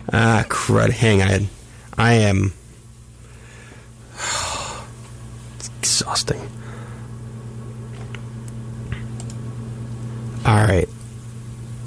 Crud. Hang on. I am... It's exhausting. Alright.